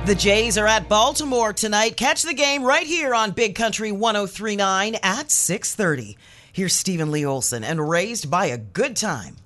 The Jays are at Baltimore tonight. Catch the game right here on Big Country 103.9 at 6:30. Here's Stephen Lee Olson and Raised by a Good Time.